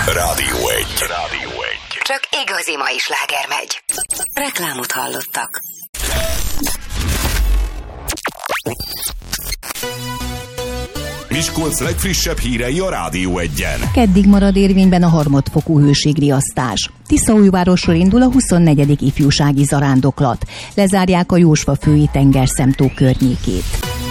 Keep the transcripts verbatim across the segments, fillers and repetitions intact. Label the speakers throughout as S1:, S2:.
S1: Rádió egy. Rádió egy.
S2: Csak igazi mai sláger megy. Reklámot hallottak.
S1: Miskolc legfrissebb hírei a Rádió egyen.
S3: Keddig marad érvényben a harmadfokú hőségriasztás. Tiszaújvárosról indul a huszonnegyedik ifjúsági zarándoklat. Lezárják a Jósva-fői tengerszemtó környékét.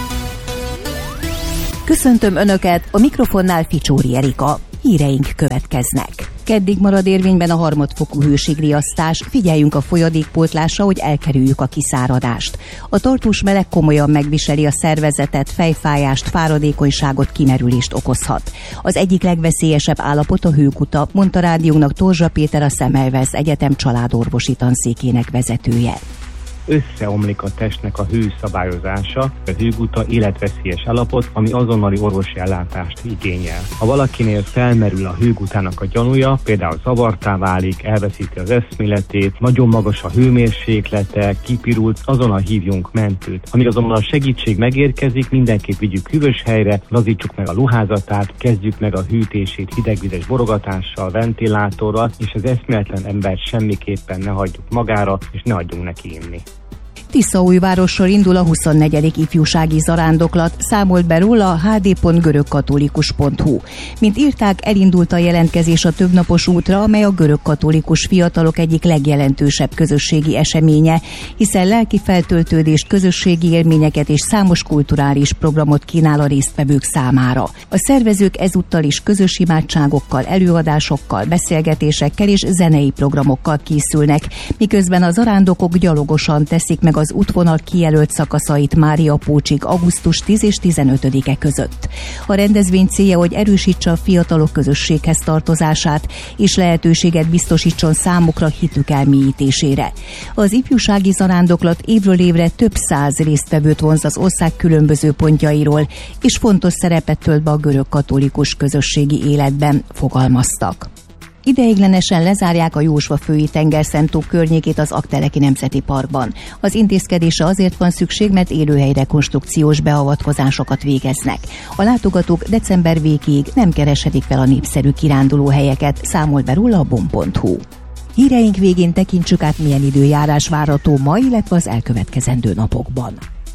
S3: Köszöntöm Önöket, a mikrofonnál Ficsóri Erika. Híreink következnek. Keddig marad érvényben a harmadfokú hőségriasztás, figyeljünk a folyadékpótlásra, hogy elkerüljük a kiszáradást. A tartós meleg komolyan megviseli a szervezetet, fejfájást, fáradékonyságot, kimerülést okozhat. Az egyik legveszélyesebb állapot a hőkuta, mondta rádiónak Torzsa Péter, a Semmelweis Egyetem családorvosi tanszékének vezetője.
S4: Összeomlik a testnek a hőszabályozása, a hőguta életveszélyes állapot, ami azonnali orvosi ellátást igényel. Ha valakinél felmerül a hőgutának a gyanúja, például zavartá válik, elveszíti az eszméletét, nagyon magas a hőmérséklete, kipirult, azonnal hívjunk mentőt. Amíg azonban a segítség megérkezik, mindenképp vigyük hűvös helyre, lazítsuk meg a ruházatát, kezdjük meg a hűtését hidegvizes borogatással, ventilátorral, és az eszméletlen embert semmiképpen ne hagyjuk magára, és ne adjunk neki inni.
S3: Tiszaújvárosról indul a huszonnegyedik ifjúsági zarándoklat, számolt be róla a há dé pont görögkatolikus pont hú. Mint írták, elindult a jelentkezés a többnapos útra, amely a görögkatolikus fiatalok egyik legjelentősebb közösségi eseménye, hiszen lelki feltöltődést, közösségi élményeket és számos kulturális programot kínál a résztvevők számára. A szervezők ezúttal is közös imádságokkal, előadásokkal, beszélgetésekkel és zenei programokkal készülnek, miközben a zarándokok gyalogosan teszik meg az útvonal kijelölt szakaszait Mária-Pócsig augusztus tíz és tizenötödike között. A rendezvény célja, hogy erősítse a fiatalok közösséghez tartozását, és lehetőséget biztosítson számukra hitük elmélyítésére. Az ifjúsági zarándoklat évről évre több száz résztvevőt vonz az ország különböző pontjairól, és fontos szerepet tölt be a görögkatolikus közösségi életben, fogalmaztak. Ideiglenesen lezárják a Jósva-fői tengerszemtó környékét az Aggteleki Nemzeti Parkban. Az intézkedésre azért van szükség, mert élőhelyrekonstrukciós beavatkozásokat végeznek. A látogatók december végéig nem kereshetik fel a népszerű kirándulóhelyeket, számolt be róla a bom pont hú. Híreink végén tekintsük át, milyen időjárás várható ma, illetve az elkövetkezendő napokban.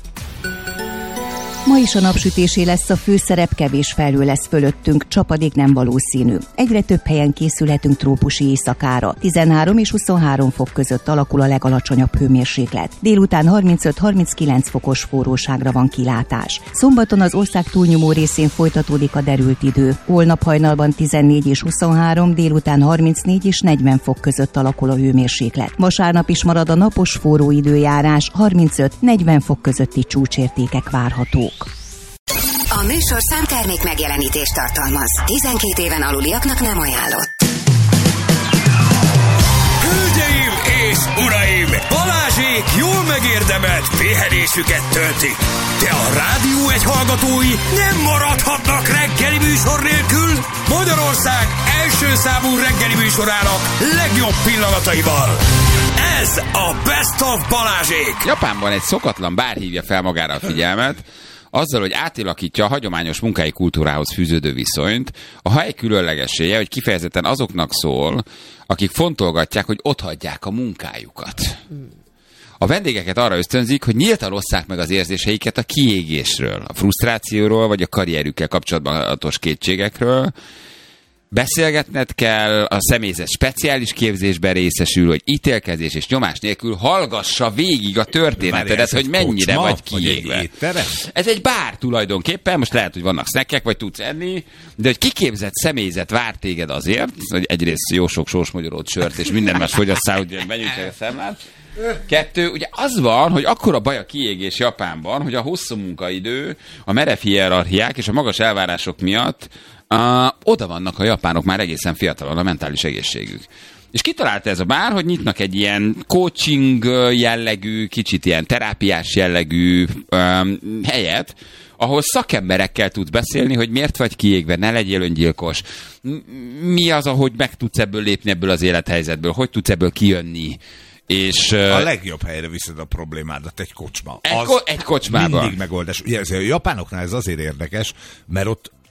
S3: Ma is a napsütésé lesz a főszerep, kevés felhő lesz fölöttünk, csapadék nem valószínű. Egyre több helyen készülhetünk trópusi éjszakára. tizenhárom és huszonhárom fok között alakul a legalacsonyabb hőmérséklet. Délután harmincöt-harminckilenc fokos forróságra van kilátás. Szombaton az ország túlnyomó részén folytatódik a derült idő. Holnap hajnalban tizennégy és huszonhárom, délután harmincnégy és negyven fok között alakul a hőmérséklet. Vasárnap is marad a napos forró időjárás, harmincöt-negyven fok közötti csúcsértékek várhatók.
S2: A műsor számtermék megjelenítést tartalmaz. tizenkét éven aluliaknak nem ajánlott.
S1: Hölgyeim és uraim! Balázsék jól megérdemelt pihenésüket töltik. De a Rádió egy hallgatói nem maradhatnak reggeli műsor nélkül. Magyarország első számú reggeli műsorának legjobb pillanataival. Ez a Best of Balázsék!
S5: Japánban egy szokatlan bár hívja fel magára a figyelmet, azzal, hogy átalakítja a hagyományos munkai kultúrához fűződő viszonyt. A hely különlegessége, hogy kifejezetten azoknak szól, akik fontolgatják, hogy otthagyják a munkájukat. A vendégeket arra ösztönzik, hogy nyíltan osszák meg az érzéseiket a kiégésről, a frusztrációról, vagy a karrierükkel kapcsolatos kétségekről. Beszélgetned kell, a személyzet speciális képzésben részesül, hogy ítélkezés és nyomás nélkül hallgassa végig a történetedet, hogy mennyire kocsma, vagy kiégve. Ez egy bár tulajdonképpen, most lehet, hogy vannak snackek, vagy tudsz enni, de hogy kiképzett személyzet vár téged azért, hogy egyrészt jó sok sósmagyarót, sört és minden más fogyasszál, hogy benyújtja a számlát. Kettő, ugye az van, hogy akkora baj a kiégés Japánban, hogy a hosszú munkaidő, a merev hierarchiák és a magas elvárások miatt Uh, oda vannak a japánok már egészen fiatalon a mentális egészségük. És kitalálta ez a bár, hogy nyitnak egy ilyen coaching jellegű, kicsit ilyen terápiás jellegű um, helyet, ahol szakemberekkel tudsz beszélni, hogy miért vagy kiégve, ne legyél öngyilkos. Mi az, ahogy meg tudsz ebből lépni ebből az élethelyzetből, hogy tudsz ebből kijönni. És,
S6: a legjobb helyre viszed a problémádat, egy kocsma.
S5: Egy, ko- egy kocsmában.
S6: Mindig megoldás. Ugye, a japánoknál ez azért érdekes, mert ott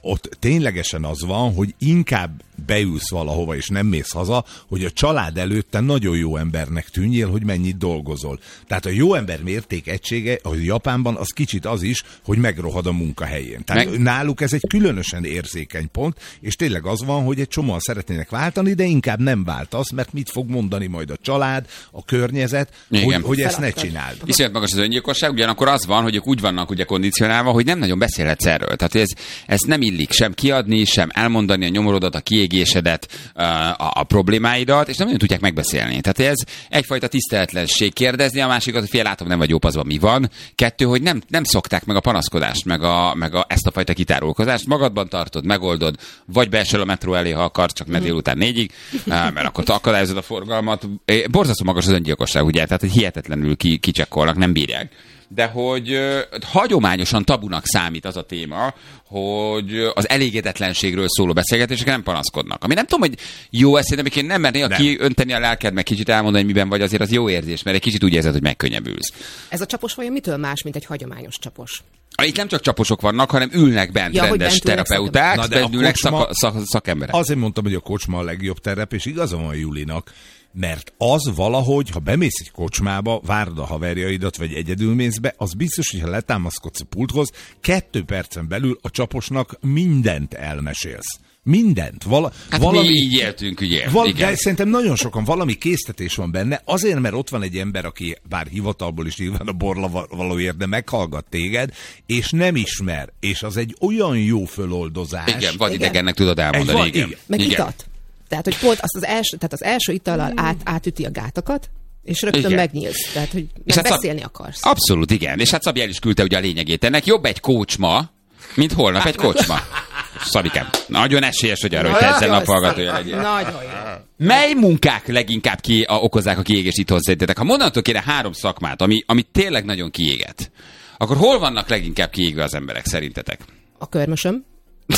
S6: ott ténylegesen az van, hogy inkább beülsz valahova, és nem mész haza, hogy a család előtte nagyon jó embernek tűnjél, hogy mennyit dolgozol. Tehát a jó ember mérték egysége, a Japánban az kicsit az is, hogy megrohad a munkahelyén. Tehát Meg... náluk ez egy különösen érzékeny pont, és tényleg az van, hogy egy csomóan szeretnének váltani, de inkább nem váltasz, mert mit fog mondani majd a család, a környezet, hogy, hogy ezt ne csináld.
S5: Iszonyat magas az öngyilkosság, ugyanakkor az van, hogy ők úgy vannak ugye kondicionálva, hogy nem nagyon beszélhetsz erről. Tehát ez, ez nem illik sem kiadni, sem elmondani a nyomorodat, a kiégésedet, a, a, a problémáidat, és nem nagyon tudják megbeszélni. Tehát ez egyfajta tiszteletlenség kérdezni, a másikat, hogy fél látom, nem vagy jó paszban, mi van. Kettő, hogy nem, nem szokták meg a panaszkodást, meg, a, meg a, ezt a fajta kitárulkozást. Magadban tartod, megoldod, vagy beesel a metró elé, ha akarsz, csak ne délután négyig, mert akkor te akadályozod a forgalmat. Borzasztó magas az öngyilkosság, ugye? Tehát hogy hihetetlenül ki, kicsekkolnak, nem bírják. De hogy uh, hagyományosan tabunak számít az a téma, hogy az elégedetlenségről szóló beszélgetések nem panaszkodnak. Ami nem tudom, hogy jó eszéd, amikor nem mernél ki önteni a lelked, meg kicsit elmondani, hogy miben vagy, azért az jó érzés, mert egy kicsit úgy érzed, hogy megkönnyebbülsz.
S7: Ez a csapos vajon mitől más, mint egy hagyományos csapos?
S5: Itt nem csak csaposok vannak, hanem ülnek bent ja, rendes bent terapeuták,
S6: Na,
S5: bent ülnek
S6: kocsma,
S5: szak, szak, szakemberek.
S6: Azért mondtam, hogy a kocsma a legjobb terep, és igazam van Julinak, mert az valahogy, ha bemész egy kocsmába, várd a haverjaidat, vagy egyedül mész be, az biztos, hogy ha letámaszkodsz a pulthoz, kettő percen belül a csaposnak mindent elmesélsz. Mindent. Vala,
S5: hát
S6: valami,
S5: mi így éltünk, ugye?
S6: Val, de szerintem nagyon sokan valami késztetés van benne, azért, mert ott van egy ember, aki bár hivatalból is nyilván a borla valóért, de meghallgat téged, és nem ismer, és az egy olyan jó föloldozás.
S5: Igen, vadidegennek tudod elmondani.
S6: Van,
S5: igen.
S6: igen.
S7: Meg
S5: igen.
S7: itat. Tehát, hogy pont azt az első, tehát az első itallal át, átüti a gátakat, és rögtön igen. megnyílsz. Tehát, hogy meg hát beszélni szab... akarsz.
S5: Abszolút, igen. És hát Szabi el is küldte ugye a lényegét ennek. Jobb egy kócsma, mint holnap egy kocsma. Szabikám, nagyon esélyes, hogy arra, hogy te ezzel naphallgatója legyél.
S7: Nagyon jó.
S5: Mely munkák leginkább ki, a, okozzák a kiégést itthon szerintetek? Ha mondatok kéne három szakmát, ami, ami tényleg nagyon kiéget, akkor hol vannak leginkább kiégve az emberek szerintetek?
S7: A körmösöm.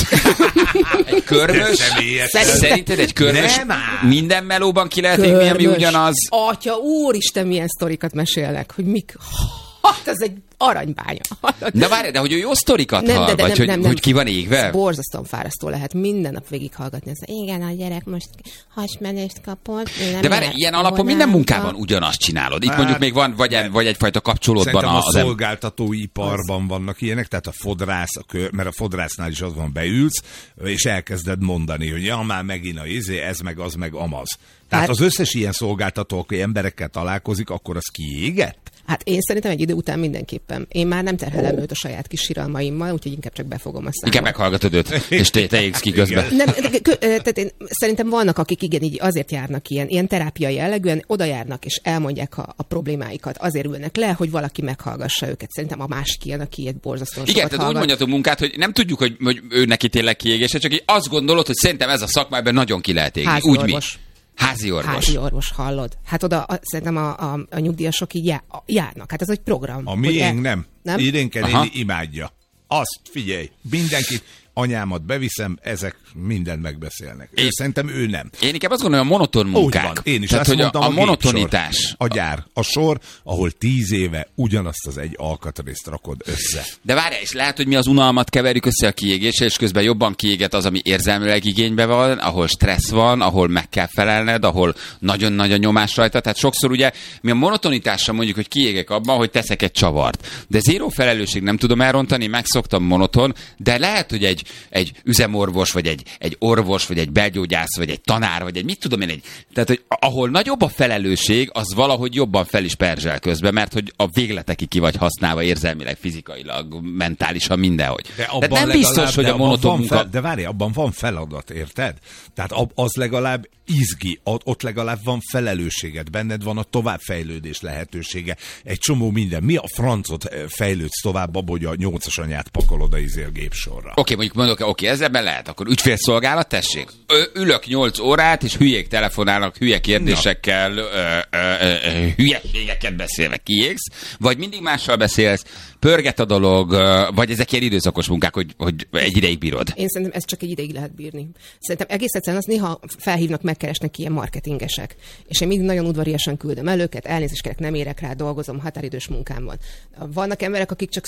S5: Egy körmös? Szerinted egy körmös minden melóban ki lehet égni, ami ugyanaz?
S7: Atya, úristen, milyen sztorikat mesélnek, hogy mik... Hát ez egy aranybánya.
S5: De várj, de hogy ő jó sztorikat
S7: nem,
S5: hall,
S7: de, de,
S5: vagy
S7: nem,
S5: hogy,
S7: nem, nem.
S5: hogy ki van égve?
S7: Ez borzasztóan fárasztó lehet minden nap végighallgatni. Ez, igen, a gyerek most hasmenést kapott.
S5: De várj, ilyen alapon minden munkában ugyanazt csinálod. Itt hát, mondjuk még van, vagy, egy, vagy egyfajta kapcsolódban.
S6: Szerintem
S5: a,
S6: a szolgáltatóiparban vannak ilyenek, tehát a fodrász, a kö, mert a fodrásznál is az van, beülsz, és elkezded mondani, hogy ja, már megint a izé, ez meg az meg amaz. Tehát hát, az összes ilyen szolgáltató, aki emberekkel találkozik, akkor az kiégett?
S7: Hát én szerintem egy idő után mindenképpen. Én már nem terhelem őt a saját kis siralmaimmal, úgyhogy inkább csak befogom a számot.
S5: Inkább meghallgatod őt, és te, te égsz ki közben.
S7: Nem, tehát én szerintem vannak, akik igen, így azért járnak ilyen, ilyen terápia jellegűen, oda járnak és elmondják a, a problémáikat, azért ülnek le, hogy valaki meghallgassa őket. Szerintem a másik ilyen, aki ilyet borzasztóan sokat
S5: igen, tehát
S7: hallgat.
S5: úgy mondjatok munkát, hogy nem tudjuk, hogy, hogy ő neki tényleg kiégése, csak így azt gondolod, hogy szerintem ez a szakmában nagyon ki lehet égni. Úgy mi? Házi orvos.
S7: Házi orvos, hallod. Hát oda a, szerintem a, a, a nyugdíjasok így já, járnak. Hát ez egy program.
S6: A miénk el... nem.
S7: nem.
S6: Idénken én imádja. Azt figyelj, mindenkit, anyámat beviszem, ezek mindent megbeszélnek. Én szerintem ő nem.
S5: Én inkább azt gondolom, a monoton munkák.
S6: Úgy van, én is
S5: tehát,
S6: azt
S5: hogy
S6: mondtam,
S5: a, a
S6: a
S5: monotonitás.
S6: Gépsor, a gyár, a sor, ahol tíz éve ugyanazt az egy alkatrészt rakod össze.
S5: De várj, és lehet, hogy mi az unalmat keverjük össze a kiégéssel, és közben jobban kiéget az, ami érzelmileg igényben van, ahol stressz van, ahol meg kell felelned, ahol nagyon nagy a nyomás rajta. Tehát sokszor ugye mi a monotonitással mondjuk, hogy kiégek abban, hogy teszek egy csavart. De zéró felelősség nem tudom elrontani, megszoktam monoton, de lehet, hogy egy, egy üzemorvos, vagy egy, egy orvos, vagy egy belgyógyász, vagy egy tanár, vagy egy mit tudom én, egy, tehát hogy ahol nagyobb a felelősség, az valahogy jobban fel is perzsel közben, mert hogy a végletekig ki vagy használva érzelmileg, fizikailag, mentálisan, mindenhogy. De tehát nem biztos, hogy a monoton munka...
S6: Fel, de várj, abban van feladat, érted? Tehát az legalább izgi, ott legalább van felelősséged, benned van a továbbfejlődés lehetősége, egy csomó minden. Mi a francot fejlődsz tovább abba, hogy a nyolcas anyát pakolod a izél gépsorra?
S5: Oké, okay, mondjuk mondok, oké, okay, ezzel lehet, akkor ügyfélszolgálat, tessék. Ö, ülök nyolc órát, és hülyék telefonálnak, hülye kérdésekkel, ö, ö, ö, ö, hülyeségeket beszélve kiégsz, vagy mindig mással beszélsz, pörget a dolog, vagy ezek ilyen időszakos munkák, hogy, hogy egy ideig bírod?
S7: Én szerintem ez csak egy ideig lehet bírni. Szerintem egész egyszerűen az néha felhívnak, megkeresnek ilyen marketingesek. És én mindig nagyon udvariasan küldöm el őket, elnézést kérek, nem érek rá, dolgozom határidős munkámban. Vannak emberek, akik csak simán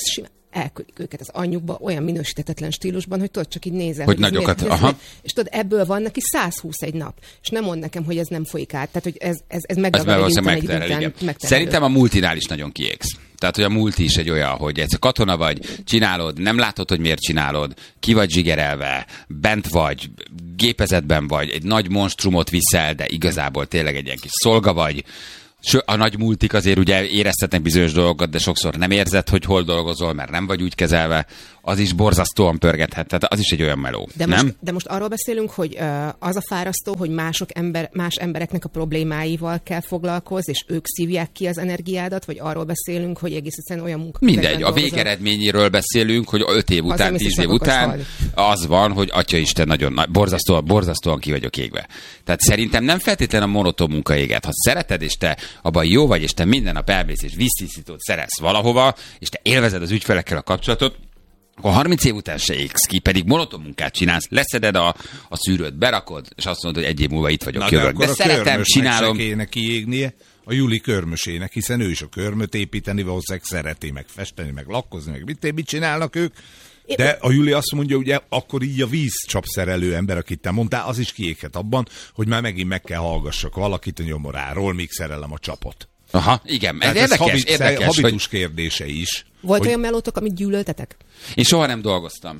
S7: elküldik őket az anyjukba olyan minősítetetlen stílusban, hogy tudod, csak így nézel.
S5: Hogy nagyokat,
S7: miért,
S5: aha.
S7: miért, és tudod, ebből van neki száz húsz egy nap. És nem mond nekem, hogy ez nem folyik át. Tehát, hogy ez, ez, ez megragad egy után, egy után
S5: Szerintem a multinál is nagyon kiégsz. Tehát, hogy a multi is egy olyan, hogy egy katona vagy, csinálod, nem látod, hogy miért csinálod, ki vagy zsigerelve, bent vagy, gépezetben vagy, egy nagy monstrumot viszel, de igazából tényleg egy ilyen kis szolga vagy. A nagy multik azért ugye éreztetnek bizonyos dolgokat, de sokszor nem érzed, hogy hol dolgozol, mert nem vagy úgy kezelve. Az is borzasztóan pörgethet, tehát az is egy olyan meló,
S7: de
S5: nem?
S7: Most, de most arról beszélünk, hogy uh, az a fárasztó, hogy mások ember, más embereknek a problémáival kell foglalkozni, és ők szívják ki az energiádat, vagy arról beszélünk, hogy egész egyszerűen olyan munka.
S5: Mindegy, a végeredményéről beszélünk, hogy öt év után, tíz év után az van, hogy atyaisten nagyon nagy, borzasztóan, borzasztóan ki vagyok égve. Tehát szerintem nem feltétlenül a monoton munka éget. Ha szereted, és te abban jó vagy, és te minden nap elmész, és víztisztítót szerez valahova, és te élvezed az ügyfelekkel a kapcsolatot, akkor harminc év után se égsz ki, pedig monoton munkát csinálsz, leszeded a, a szűrőt, berakod, és azt mondod, hogy egy év múlva itt vagyok,
S6: Na,
S5: jövök.
S6: De,
S5: de szeretem, csinálom.
S6: Se kéne kiégnie a Juli körmösének, hiszen ő is a körmöt építeni, valószínűleg szereti, meg festeni, meg lakkozni, meg mit, mit csinálnak ők. De a Juli azt mondja, ugye akkor így a vízcsapszerelő ember, akit te mondtál, az is kiéghet abban, hogy már megint meg kell hallgassak valakit a nyomoráról, míg szerelem a csapot.
S5: Aha, igen, ez
S6: Tehát
S5: érdekes,
S6: ez habit,
S5: érdekes,
S6: habitus
S5: hogy...
S6: kérdése is.
S7: Volt
S6: hogy...
S7: olyan melótok, amit gyűlöltetek?
S5: Én soha nem dolgoztam.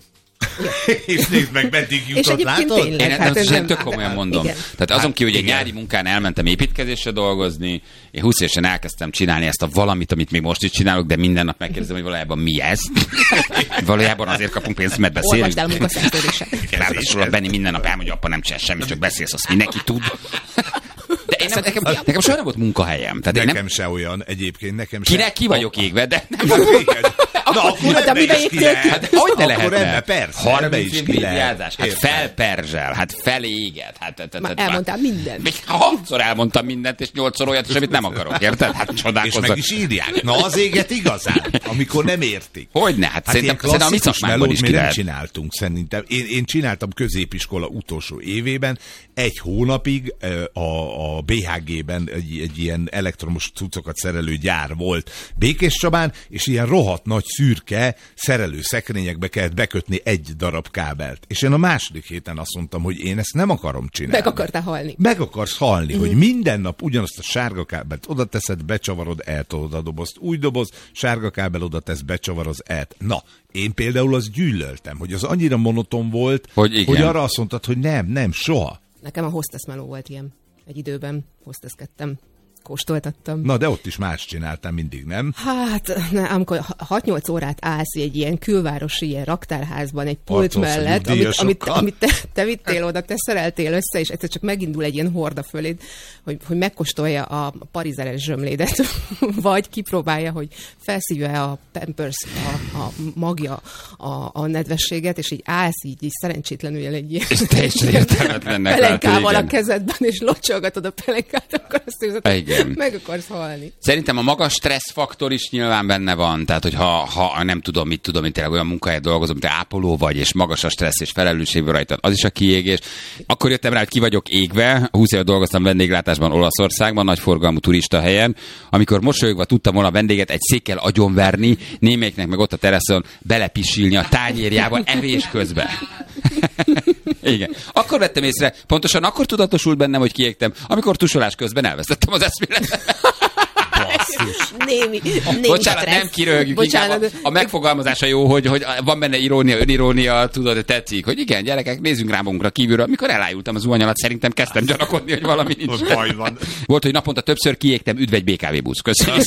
S6: És nézd meg, meddig jutott, látod?
S7: Tényleg,
S5: Én
S7: hát
S5: nem,
S7: nem,
S5: tök komolyan mondom.
S7: Igen.
S5: Tehát azon ki, hogy egy
S6: igen.
S5: nyári munkán elmentem építkezésre dolgozni, én húsz évesen elkezdtem csinálni ezt a valamit, amit még most is csinálok, de minden nap megkérdezem, hogy valójában mi ez. Valójában azért kapunk pénzt, mert beszélünk.
S7: Olvasd el a munkaszerződéset.
S5: Ráadásul a Benni minden nap elmondja, apa nem csinál semmit, csak beszélsz, azt mindenki tud. De én nem, nekem, nekem soha nem volt munkahelyem. Tehát
S6: nekem
S5: én nem...
S6: se olyan egyébként, nekem se.
S5: Kinek ki vagyok égve, de nem.
S6: Na, akkor
S7: Hát,
S6: ebbe
S7: amiben
S6: is ki
S7: égtél
S6: lehet.
S7: ki?
S5: Hát hogy ne
S6: Akkor
S5: lehetne?
S6: ebbe, persze, ebbe is ki lehet.
S5: Hát felperzsel, hát feléget. Hát, hát, hát,
S7: Már
S5: hát,
S7: elmondtál mindent.
S5: Még hatszor elmondtam mindent, és nyolcszor olyat is, amit nem akarok, érted? Hát
S6: És
S5: csodálkozzak.
S6: meg is írják. Na, az éget igazán, amikor nem értik.
S5: Hogyne? Hát,
S6: Hát
S5: szerintem,
S6: ilyen
S5: szerintem a mi
S6: klasszikus
S5: szakmánkban
S6: melót
S5: is
S6: mi
S5: ki
S6: nem
S5: lehet.
S6: csináltunk szerintem. Én, én csináltam középiskola utolsó évében, egy hónapig a, a bé há gében egy, egy ilyen elektromos cuccokat szerelő gyár volt Békéscsabán, és ilyen rohadt nagy szürke szerelő szekrényekbe kellett bekötni egy darab kábelt. És én a második héten azt mondtam, hogy én ezt nem akarom csinálni.
S7: Meg akartál halni.
S6: Meg akarsz halni,
S7: Mhm.
S6: hogy minden nap ugyanazt a sárga kábelt oda teszed, becsavarod, eltolod a dobozt, új doboz, sárga kábel oda tesz, becsavaroz, elt. Na, én például azt gyűlöltem, hogy az annyira monoton volt,
S5: Hogy igen.
S6: hogy arra azt mondtad, hogy nem, nem, soha.
S7: Nekem a hostess meló volt ilyen. Egy időben hostesskedtem. Kóstoltattam.
S6: Na, de ott is más csináltál mindig, nem?
S7: Hát, ne, amikor hat-nyolc órát állsz egy ilyen külvárosi ilyen raktárházban, egy pult
S6: Harcolsz a
S7: mellett, amit, amit,
S6: nyugdíjasokkal.
S7: amit te, te vittél oda, te szereltél össze, és egyszer csak megindul egy ilyen horda föléd, hogy, hogy megkóstolja a parizeres zsömlédet, vagy kipróbálja, hogy felszívja a Pampers, a, a magja, a, a nedvességet, és így állsz így, így szerencsétlenül egy ilyen
S5: És teljesen értelmetlennek
S7: pelenkával
S5: látod,
S7: a
S5: igen.
S7: kezedben, és locsolgatod a pelenkát, akkor azt érzed, hogy
S5: Igen.
S7: meg akarsz halni.
S5: Szerintem a magas stressz faktor is nyilván benne van, tehát hogy ha, ha nem tudom, mit tudom, mint tényleg olyan munkahelyen dolgozom, mint ápoló vagy, és magas a stressz és felelősség rajtad, az is a kiégés. Akkor jöttem rá, hogy ki vagyok égve, húsz éve dolgoztam vendéglátásban Olaszországban, nagy forgalmú turista helyen, amikor mosolyogva tudtam volna a vendéget egy székkel agyonverni, némelyiknek meg ott a teraszon belepisilni a tányérjában evés közben. Igen. Akkor vettem észre, pontosan akkor tudatosult bennem, hogy kiégtem, amikor tusolás közben elvesztettem az eszméletet.
S7: Némi, némi
S5: Bocsánat,
S7: stressz.
S5: nem kiröhögjük,
S7: Bocsánat.
S5: inkább a, a megfogalmazása jó, hogy, hogy van benne irónia, önirónia, tudod, tetszik, hogy igen, gyerekek, nézzünk rá magunkra kívülről. Mikor elájultam az zuhany alatt, szerintem kezdtem gyanakodni, hogy valami nincs.
S6: Az baj van.
S5: Volt, hogy naponta többször kiégtem, üdv egy bé ká vé busz. Köszönöm.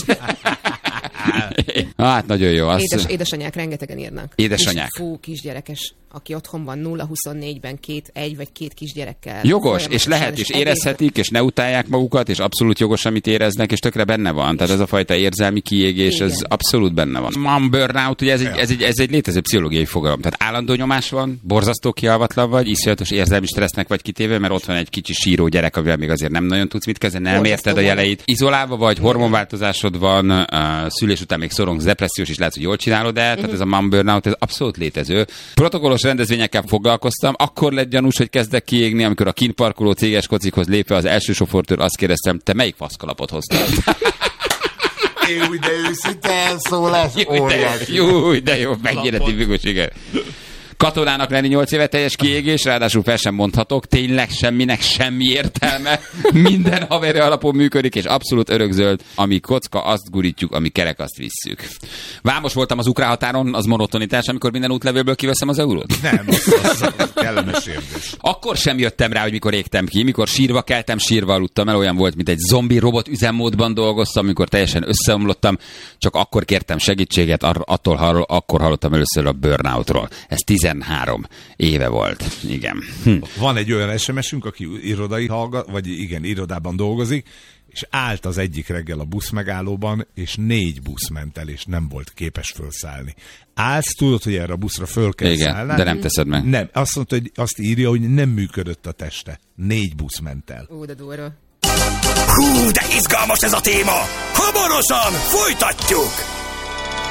S5: Hát nagyon jó. Az...
S7: Édes, édesanyák rengetegen írnak.
S5: Édesanyák.
S7: És fú, kisgyerekes, aki otthon van nulla huszonnégyben két, egy vagy két kisgyerekkel.
S5: Jogos, és lehet, és érezhetik, és ne utálják magukat, és abszolút jogos, amit éreznek, és tökre benne van. Tehát ez a fajta érzelmi kiégés,
S7: Igen.
S5: ez abszolút benne van. Mom burnout, ugye ez egy, ez, egy, ez egy létező pszichológiai fogalom. Tehát állandó nyomás van, borzasztó kialvatlan vagy, iszonyatos érzelmi stressznek vagy kitéve, mert ott van egy kicsi síró gyerek, amivel még azért nem nagyon tudsz mit kezdeni, nem
S7: Borzasztó
S5: érted a
S7: van.
S5: jeleit. Izolálva vagy, hormonváltozásod van, uh, szülés után még szorongsz, depressziós is lehet, hogy jól csinálod el, tehát ez a mom burnout, ez abszolút létező. Protokollos rendezvényekkel foglalkoztam, akkor lett gyanús, hogy kezdek kiégni, amikor a kintparkoló céges kocikhoz lépve az első sofőrtől azt kérdeztem, te melyik faszkalapot hoztál?
S6: Jó, de őszinte elszólás, óriási.
S5: Jó, de jó, mennyire tipikus, igen. Katonának lenni nyolc éve teljes kiégés, ráadásul fel sem mondhatok, tényleg semminek semmi értelme. Minden haveri alapon működik, és abszolút örökzöld. Ami kocka, azt gurítjuk, ami kerek, azt visszük. Vámos voltam az ukrán határon, az monotonitás, amikor minden útlevélből kiveszem az eurót?
S6: Nem, az, az kellemes érdés.
S5: Akkor sem jöttem rá, hogy mikor égtem ki, mikor sírva keltem, sírva aludtam el, olyan volt, mint egy zombi robot üzemmódban dolgoztam, amikor teljesen összeomlottam, csak akkor kértem segítséget, ar- attól hall- akkor hallottam először a burnoutról. Ez tizenhárom éve volt. Igen. Hm.
S6: Van egy olyan es em es-ünk, aki irodai hallgat, vagy igen, irodában dolgozik, és állt az egyik reggel a busz megállóban, és négy busz ment el, és nem volt képes felszállni. Állsz, tudod, hogy erre a buszra föl kell
S5: igen,
S6: szállnál?
S5: De nem teszed meg.
S6: Nem, azt mondta, hogy azt írja, hogy nem működött a teste. Négy busz ment el.
S7: Ú, de durva.
S1: Hú, de izgalmas ez a téma! Hamarosan folytatjuk!